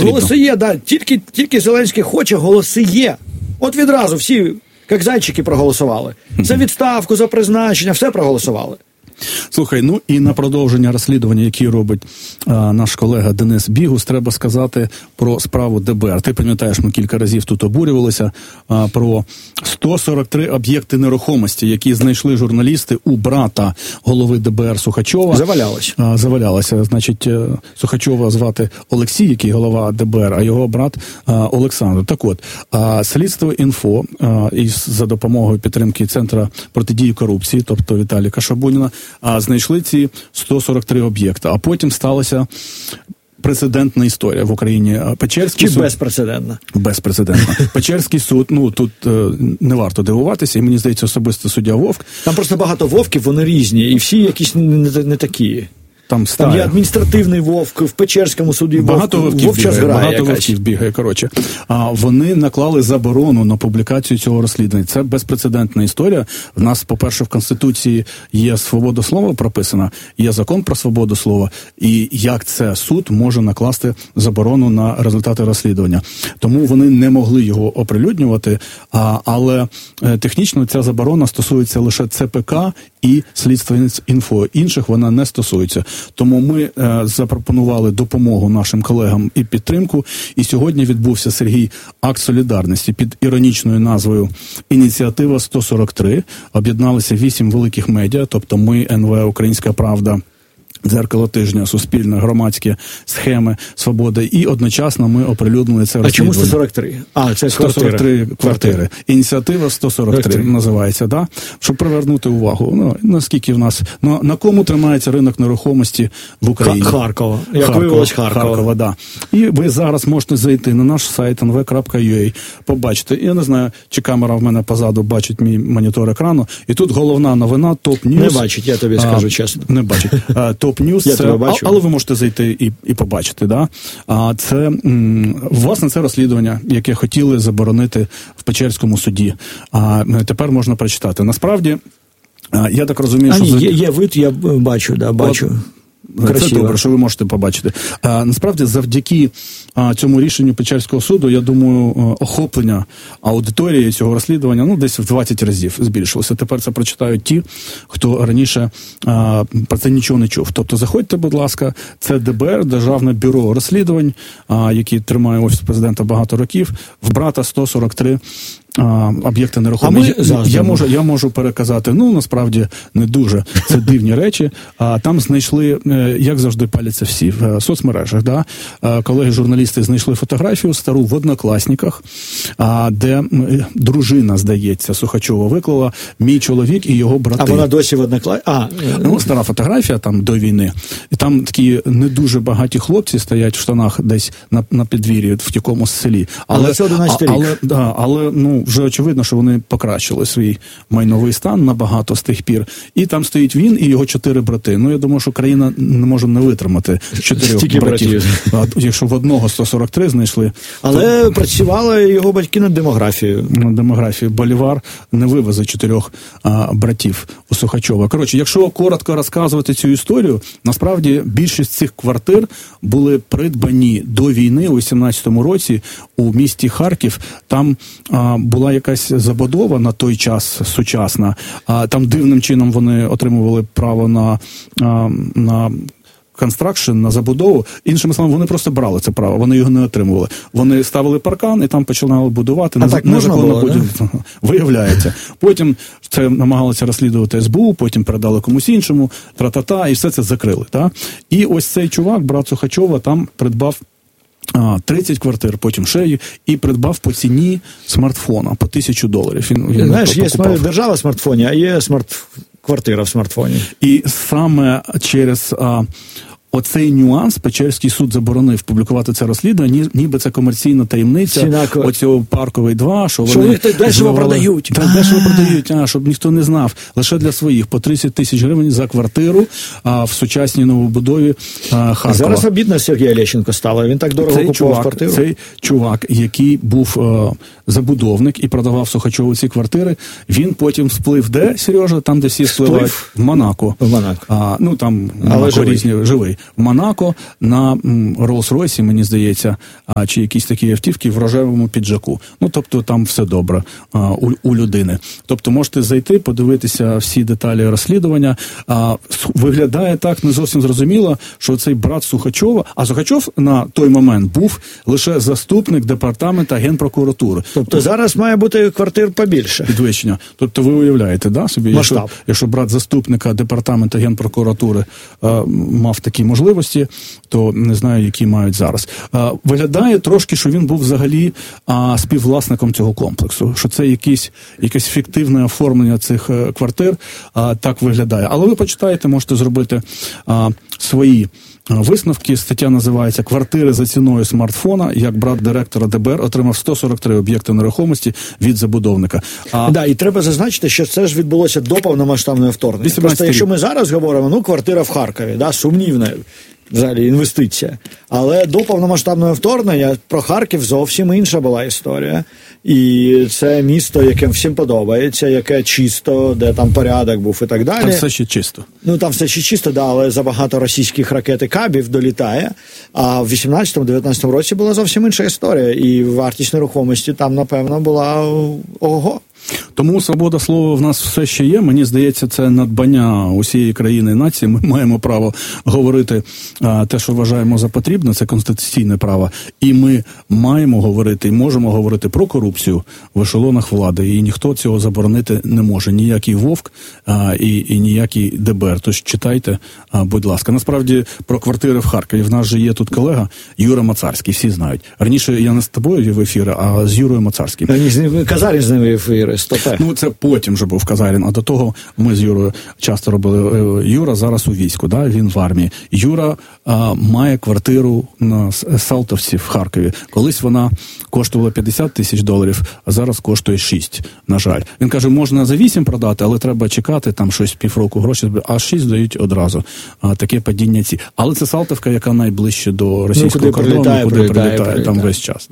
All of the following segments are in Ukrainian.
Голоси є, да. Тільки Зеленський хоче, голоси є. От відразу всі, як зайчики, проголосували. За відставку, за призначення, все проголосували. Слухай, ну і на продовження розслідування, які робить наш колега Денис Бігус, треба сказати про справу ДБР. Ти пам'ятаєш, ми кілька разів тут обурювалися про 143 об'єкти нерухомості, які знайшли журналісти у брата голови ДБР Сухачова. Завалялося. Значить, Сухачова звати Олексій, який голова ДБР, а його брат Олександр. Так от, Слідство Інфо за допомогою підтримки Центру протидії корупції, тобто Віталія Шабуніна, знайшли ці 143 об'єкти. А потім сталася прецедентна історія в Україні. Печерський суд... безпрецедентна? Безпрецедентна. Печерський суд, ну, тут не варто дивуватися, і мені здається, особисто суддя Вовк. Там просто багато Вовків, вони різні, і всі якісь не такі. Там є адміністративний Вовк, в Печерському суді багато вовків бігає, коротше. Вони наклали заборону на публікацію цього розслідування. Це безпрецедентна історія. В нас, по-перше, в Конституції є свобода слова прописана, є закон про свободу слова, і як це суд може накласти заборону на результати розслідування. Тому вони не могли його оприлюднювати, але технічно ця заборона стосується лише ЦПК і Слідство Інфо. Інших вона не стосується. Тому ми запропонували допомогу нашим колегам і підтримку. І сьогодні відбувся, Сергій, акт солідарності під іронічною назвою «Ініціатива 143». Об'єдналися 8 великих медіа, тобто ми, НВ, Українська Правда, Дзеркало тижня, Суспільне, Громадське, Схеми, Свобода. І одночасно ми оприлюднили це розслідування. А чому 143? Це 143 квартири. Ініціатива 143 називається, да? Щоб привернути увагу. Ну, наскільки в нас... На кому тримається ринок нерухомості в Україні? Харкова. Як виявилось, Харкова, да. І ви зараз можете зайти на наш сайт nv.ua, побачити. Я не знаю, чи камера в мене позаду бачить мій монітор екрану. І тут головна новина, топ-ньюс. Не бачить, я тобі скажу чесно. Не бачить. Топ-ньюс, але ви можете зайти і побачити. Да? Це, власне, це розслідування, яке хотіли заборонити в Печерському суді. Тепер можна прочитати. Насправді, я так розумію, що... Є вид, я бачу, да, бачу. Красиво. Це добре, що ви можете побачити. Насправді, завдяки цьому рішенню Печерського суду, я думаю, охоплення аудиторії цього розслідування десь в 20 разів збільшилося. Тепер це прочитають ті, хто раніше про це нічого не чув. Тобто, заходьте, будь ласка, це ДБР, Державне бюро розслідувань, які тримає Офіс Президента багато років, в брата 143 об'єкти нерухомості. Я можу переказати, насправді не дуже. Це дивні речі. Там знайшли, як завжди паляться всі в соцмережах, да? Колеги-журналісти знайшли фотографію стару в Одноклассниках, де дружина, здається, Сухачова виклала «Мій чоловік і його брати». А вона досі в Одноклассниках? Стара фотографія там до війни. І там такі не дуже багаті хлопці стоять в штанах десь на підвір'ї в якомусь селі. Але це 11 рік. Але вже очевидно, що вони покращили свій майновий стан набагато з тих пір. І там стоїть він і його 4 брати. Я думаю, що країна не може не витримати 4 братів. Якщо в одного 143 знайшли. Але працювали його батьки над демографією. Над демографією. Болівар не вивезе 4 братів у Сухачова. Коротше, якщо коротко розказувати цю історію, насправді більшість цих квартир були придбані до війни у 18-му році у місті Харків. Там була якась забудова на той час сучасна. Там дивним чином вони отримували право на констракшн, на забудову. Іншими словами, вони просто брали це право, вони його не отримували. Вони ставили паркан і там починали будувати. А так можна було, да? Виявляється. Потім це намагалося розслідувати СБУ, потім передали комусь іншому, тра-та-та, і все це закрили. Та? І ось цей чувак, брат Сухачова, там придбав 30 квартир, потім ще і придбав по ціні смартфона по $1000. Він знаєш, є держава в смартфоні, а є квартира в смартфоні. І саме через оцей нюанс Печерський суд заборонив публікувати це розслідування, ніби це комерційна таємниця оцього Парковий 2, що вони дешево продають. Дешево продають, щоб ніхто не знав. Лише для своїх по 30 тисяч гривень за квартиру в сучасній новобудові Харкова. Зараз обідно Сергія Лещенко стало. Він так дорого купував квартиру. Цей чувак, який був забудовник і продавав Сухачову ці квартири, він потім сплив де, Сережа? Там, де всі спливають? В Монако. В Монако. Там Монако різні, живий. в Монако на Rolls-Royce, мені здається, чи якісь такі автівки в рожевому піджаку. Ну, тобто там все добре у людини. Тобто можете зайти, подивитися всі деталі розслідування. Виглядає так не зовсім зрозуміло, що цей брат Сухачова, а Сухачов на той момент був лише заступник департамента Генпрокуратури. Тобто зараз має бути квартир побільше. Підвищення. Тобто ви уявляєте, да, собі, якщо брат заступника департамента Генпрокуратури мав такі можливості, то не знаю, які мають зараз. Виглядає трошки, що він був взагалі співвласником цього комплексу, що це якесь фіктивне оформлення цих квартир, так виглядає. Але ви почитаєте, можете зробити свої висновки. Стаття називається «Квартири за ціною смартфона. Як брат директора ДБР отримав 143 об'єкти нерухомості від забудовника». І треба зазначити, що це ж відбулося до повномасштабного вторгнення. Просто якщо ми зараз говоримо, квартира в Харкові, сумнівна взагалі інвестиція. Але до повномасштабного вторгнення про Харків зовсім інша була історія. І це місто, яке всім подобається, яке чисто, де там порядок був і так далі. Там все ще чисто. Там все ще чисто, але забагато російських ракет і кабів долітає. А в 18-19 році була зовсім інша історія. І вартість нерухомості там, напевно, була ого. Тому свобода слова в нас все ще є. Мені здається, це надбання усієї країни і нації. Ми маємо право говорити те, що вважаємо за потрібне, це конституційне право. І ми маємо говорити, і можемо говорити про корупцію в ешелонах влади. І ніхто цього заборонити не може. Ніякий Вовк і ніякий ДБР. Тож читайте, будь ласка. Насправді, про квартири в Харкові. В нас же є тут колега Юра Мацарський, всі знають. Раніше я не з тобою в ефірі, а з Юрою Мацарським. Казарін з ними в ефірі. Це потім вже був Казарін, а до того ми з Юрою часто робили. Юра зараз у війську, він в армії. Юра має квартиру на Салтовці в Харкові. Колись вона коштувала $50,000, а зараз коштує 6, на жаль. Він каже, можна за 8 продати, але треба чекати, там щось півроку гроші, а 6 дають одразу. Таке падіння ці. Але це Салтовка, яка найближче до російського кордону, куди прилітає там весь час,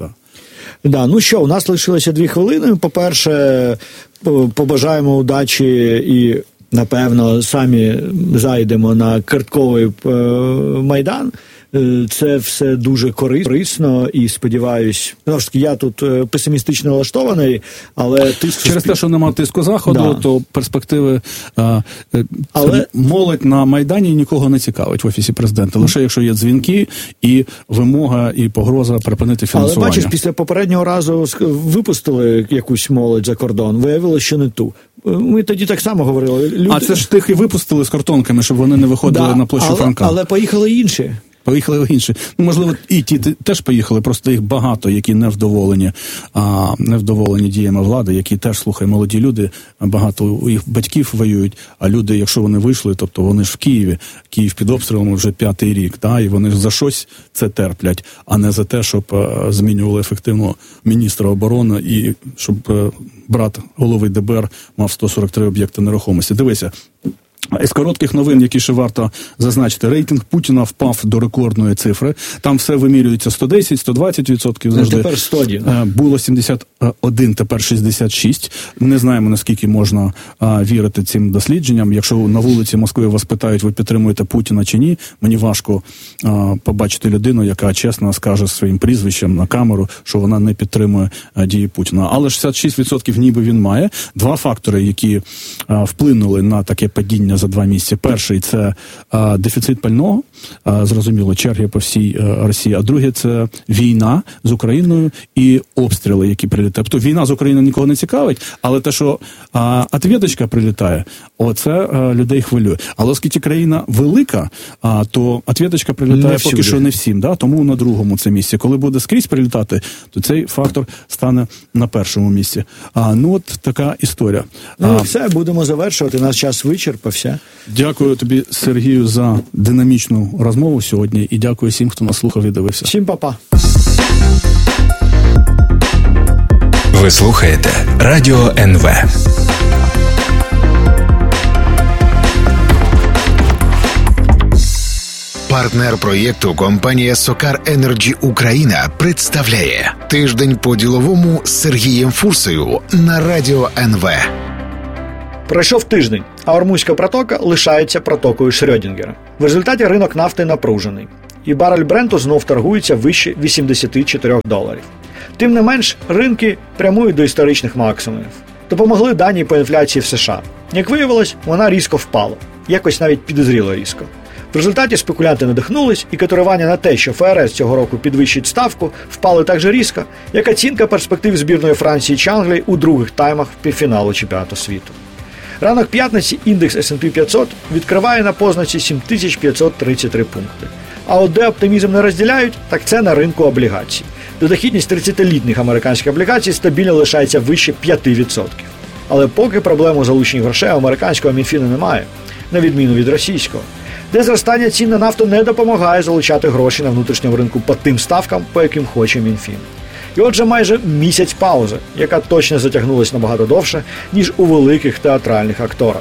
у нас лишилося 2 хвилини. По-перше, побажаємо удачі і, напевно, самі зайдемо на картковий Майдан. Це все дуже корисно і, сподіваюсь, я тут песимістично налаштований, але тиск... Через те, що немає тиску Заходу, то перспективи... Але... Молодь на Майдані нікого не цікавить в Офісі Президента, лише якщо є дзвінки і вимога, і погроза припинити фінансування. Але, бачиш, після попереднього разу випустили якусь молодь за кордон, виявилося, що не ту. Ми тоді так само говорили. А це ж тих і випустили з картонками, щоб вони не виходили на площу Франка. Але поїхали інші. Поїхали інші. Можливо, і ті теж поїхали, просто їх багато, які невдоволені діями влади, які теж, молоді люди, багато у їх батьків воюють, а люди, якщо вони вийшли, тобто вони ж в Києві, Київ під обстрілом вже 5-й рік, і вони ж за щось це терплять, а не за те, щоб змінювали ефективно міністра оборони і щоб брат голови ДБР мав 143 об'єкти нерухомості. Дивися, із коротких новин, які ще варто зазначити, рейтинг Путіна впав до рекордної цифри. Там все вимірюється 110-120% завжди. Тепер 100. Було 71, тепер 66. Не знаємо, наскільки можна вірити цим дослідженням. Якщо на вулиці Москви вас питають, ви підтримуєте Путіна чи ні, мені важко побачити людину, яка чесно скаже своїм прізвищем на камеру, що вона не підтримує дії Путіна. Але 66% ніби він має. 2 фактори, які вплинули на таке падіння за 2 місяці. Перший – це дефіцит пального, зрозуміло, черги по всій Росії. А друге – це війна з Україною і обстріли, які прилітають. Тобто війна з Україною нікого не цікавить, але те, що отвєдочка прилітає, оце людей хвилює. Але оскільки країна велика, то отвєдочка прилітає поки що не всім. Тому на другому це місці. Коли буде скрізь прилітати, то цей фактор стане на першому місці. От така історія. Все, будемо завершувати. Наш час вичерпався. Дякую тобі, Сергію, за динамічну розмову сьогодні і дякую всім, хто нас слухав і дивився. Всім па-па. Ви слухаєте Радіо НВ. Партнер проєкту компанія Сокар Енерджі Україна представляє Тиждень по-діловому з Сергієм Фурсою на Радіо НВ. Пройшов тиждень, а Ормузька протока лишається протокою Шрёдінгера. В результаті ринок нафти напружений, і барель Бренту знов торгується вище $84. Тим не менш, ринки прямують до історичних максимумів. Допомогли дані по інфляції в США. Як виявилось, вона різко впала. Якось навіть підозріло різко. В результаті спекулянти надихнулись, і котирування на те, що ФРС цього року підвищить ставку, впали так же різко, як оцінка перспектив збірної Франції чи Англії у других таймах півфіналу чемпіонату світу. Ранок п'ятниці індекс S&P 500 відкриває на позначці 7533 пункти. А от де оптимізм не розділяють, так це на ринку облігацій. Де дохідність 30-літніх американських облігацій стабільно лишається вище 5%. Але поки проблему залучення грошей американського Мінфіну немає, на відміну від російського, де зростання цін на нафту не допомагає залучати гроші на внутрішньому ринку по тим ставкам, по яким хоче Мінфін. І отже, майже місяць паузи, яка точно затягнулась набагато довше, ніж у великих театральних акторок.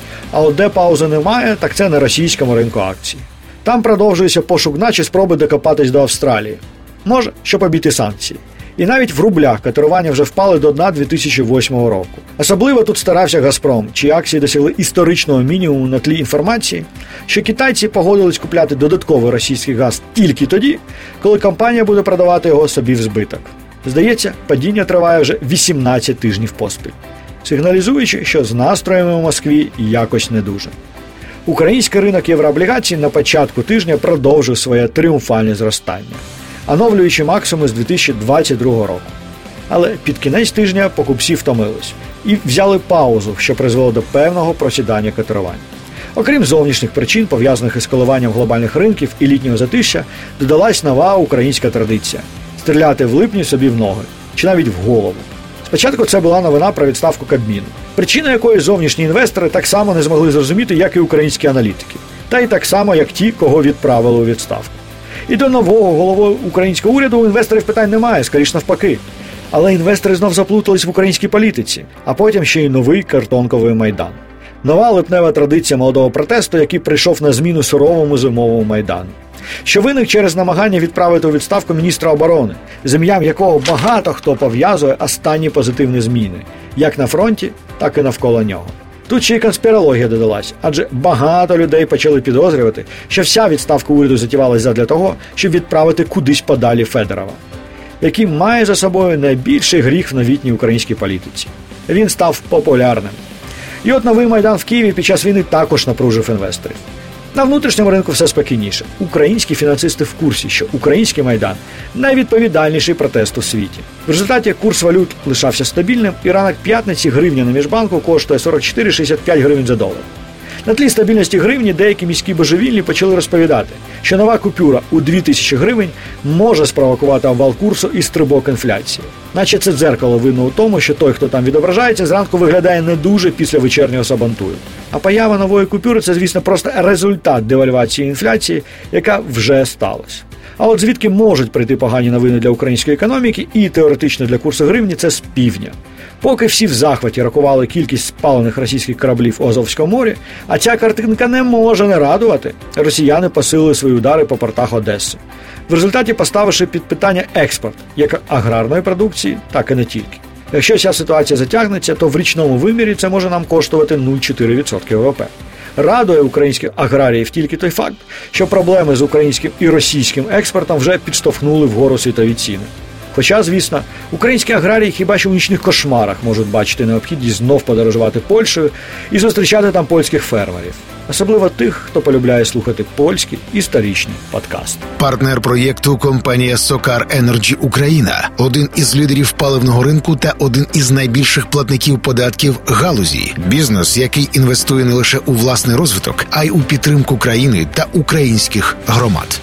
А от де паузи немає, так це на російському ринку акцій. Там продовжується пошук дна чи спроби докопатись до Австралії. Може, щоб обійти санкції. І навіть в рублях котирування вже впали до дна 2008 року. Особливо тут старався «Газпром», чиї акції досягли історичного мінімуму на тлі інформації, що китайці погодились купляти додатковий російський газ тільки тоді, коли компанія буде продавати його собі в збиток. Здається, падіння триває вже 18 тижнів поспіль, сигналізуючи, що з настроями у Москві якось не дуже. Український ринок єврооблігацій на початку тижня продовжив своє тріумфальне зростання, оновлюючи максимум з 2022 року. Але під кінець тижня покупці втомились і взяли паузу, що призвело до певного просідання котирувань. Окрім зовнішніх причин, пов'язаних із коливанням глобальних ринків і літнього затища, додалась нова українська традиція – стріляти в липні собі в ноги, чи навіть в голову. Спочатку це була новина про відставку Кабміну, причина якої зовнішні інвестори так само не змогли зрозуміти, як і українські аналітики, та й так само, як ті, кого відправили у відставку. І до нового голови українського уряду у інвесторів питань немає, скоріш навпаки. Але інвестори знов заплутались в українській політиці, а потім ще й новий картонковий Майдан. Нова липнева традиція молодого протесту, який прийшов на зміну суровому зимовому Майдану. Що виник через намагання відправити у відставку міністра оборони, з ім'ям якого багато хто пов'язує останні позитивні зміни, як на фронті, так і навколо нього. Тут ще й конспірологія додалась, адже багато людей почали підозрювати, що вся відставка уряду затівалась задля того, щоб відправити кудись подалі Федорова, який має за собою найбільший гріх в новітній українській політиці. Він став популярним. І от новий Майдан в Києві під час війни також напружив інвесторів. На внутрішньому ринку все спокійніше. Українські фінансисти в курсі, що український Майдан – найвідповідальніший протест у світі. В результаті курс валют лишався стабільним, і ранок п'ятниці гривня на Міжбанку коштує 44,65 гривень за долар. На тлі стабільності гривні деякі міські божевільні почали розповідати, що нова купюра у 2000 гривень може спровокувати обвал курсу і стрибок інфляції. Наче це дзеркало винно у тому, що той, хто там відображається, зранку виглядає не дуже після вечірнього сабантую. А поява нової купюри – це, звісно, просто результат девальвації інфляції, яка вже сталася. А от звідки можуть прийти погані новини для української економіки і теоретично для курсу гривні – це з півдня. Поки всі в захваті рахували кількість спалених російських кораблів у Азовському морі, а ця картинка не може не радувати, росіяни посилили свої удари по портах Одеси. В результаті поставивши під питання експорт як аграрної продукції, так і не тільки. Якщо ця ситуація затягнеться, то в річному вимірі це може нам коштувати 0,4% ВВП. Радує українських аграріїв тільки той факт, що проблеми з українським і російським експортом вже підштовхнули вгору світові ціни. Хоча, звісно, українські аграрії хіба що в нічних кошмарах можуть бачити необхідність знов подорожувати Польщею і зустрічати там польських фермерів. Особливо тих, хто полюбляє слухати польські історичні подкасти. Партнер проєкту – компанія SOCAR Energy Україна. Один із лідерів паливного ринку та один із найбільших платників податків галузі. Бізнес, який інвестує не лише у власний розвиток, а й у підтримку країни та українських громад.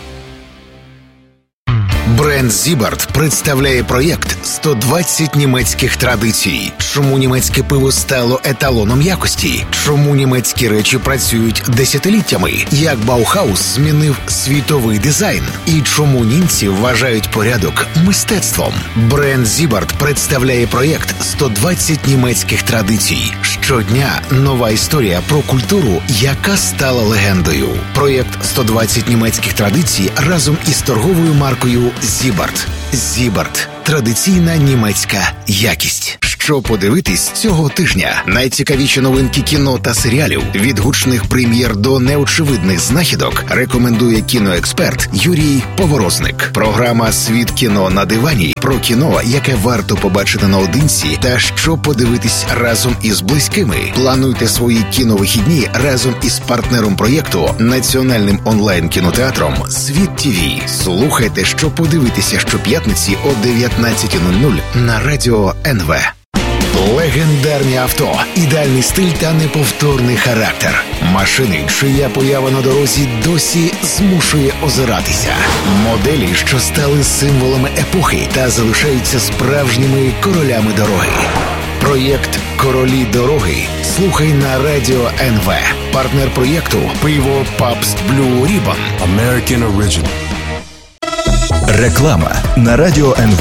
Бренд Зібарт представляє проєкт «120 німецьких традицій». Чому німецьке пиво стало еталоном якості? Чому німецькі речі працюють десятиліттями? Як Баухаус змінив світовий дизайн? І чому німці вважають порядок мистецтвом? Бренд Зібарт представляє проєкт «120 німецьких традицій». Щодня нова історія про культуру, яка стала легендою. Проєкт «120 німецьких традицій» разом із торговою маркою Зібарт. Зібарт – традиційна німецька якість. що подивитись цього тижня. Найцікавіші новинки кіно та серіалів, від гучних прем'єр до неочевидних знахідок, рекомендує кіноексперт Юрій Поворозник. Програма «Світ кіно на дивані» про кіно, яке варто побачити наодинці та що подивитись разом із близькими. Плануйте свої кіновихідні разом із партнером проєкту, національним онлайн-кінотеатром «Світ ТІВІ». Слухайте, що подивитися щоп'ятниці о 19:00 на Радіо НВ. Легендарні авто, ідеальний стиль та неповторний характер. Машини, чия поява на дорозі досі змушує озиратися. Моделі, що стали символами епохи та залишаються справжніми королями дороги. Проєкт «Королі дороги» слухай на Радіо НВ. Партнер проєкту – пиво Pabst Blue Ribbon. American Original. Реклама на Радіо НВ.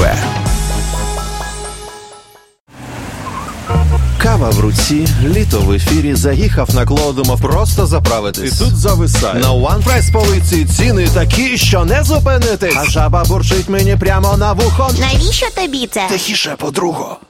Кава в руці, літо в ефірі, заїхав на клоу, думав просто заправитись. І тут зависає. На One Price полиці ціни такі, що не зупинитись. А жаба бурчить мені прямо на вухо. Навіщо тобі це? Тихіше, подруго.